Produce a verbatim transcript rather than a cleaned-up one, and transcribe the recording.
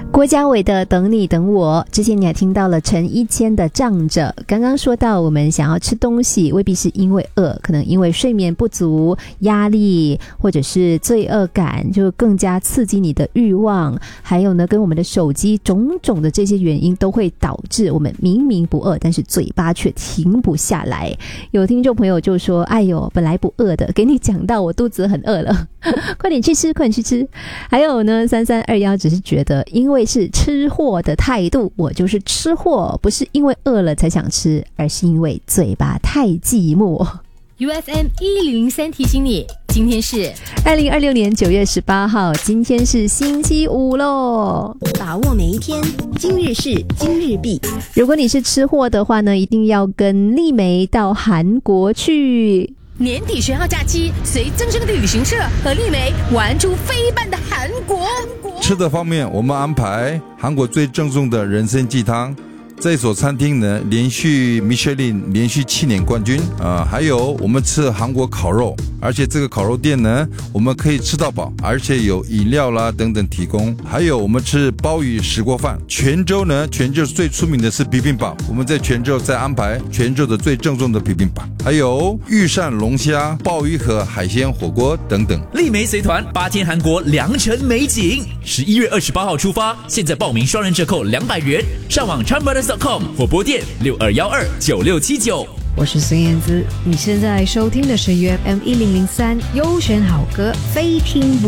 郭家伟的等你等我，之前你还听到了陈一谦的仗着。刚刚说到我们想要吃东西未必是因为饿，可能因为睡眠不足、压力或者是罪恶感，就更加刺激你的欲望，还有呢跟我们的手机种种的这些原因都会导致我们明明不饿，但是嘴巴却停不下来。有听众朋友就说，哎呦本来不饿的，给你讲到我肚子很饿了快点去吃快点去吃。还有呢三三二一只是觉得因为是吃货的态度，我就是吃货，不是因为饿了才想吃，而是因为嘴巴太寂寞。 U F M 一零零三提醒你，今天是二零二六年九月十八号，今天是星期五咯， 把握每一天，今日事今日毕。 如果你是吃货的话呢，一定要跟丽梅到韩国去。 年底学号假期，随增生的旅行社和丽梅玩出飞半的韩国。 吃的方面，我们安排韩国最正宗的人参鸡汤。这所餐厅呢，连续 Michelin 连续七年冠军啊、呃！还有我们吃韩国烤肉，而且这个烤肉店呢，我们可以吃到饱，而且有饮料啦等等提供。还有我们吃鲍鱼石锅饭。泉州呢，泉州最出名的是bibimbap，我们在泉州再安排泉州的最正宗的bibimbap，还有玉山龙虾、鲍鱼和海鲜火锅等等。 丽梅随团八天韩国良辰美景，十一月二十八号出发，现在报名双人折扣两百元，上网 charm brothers dot com 或拨电六二一二九六七九。 我是孙燕姿，你现在收听的是 U F M 一零零三优选好歌，非听不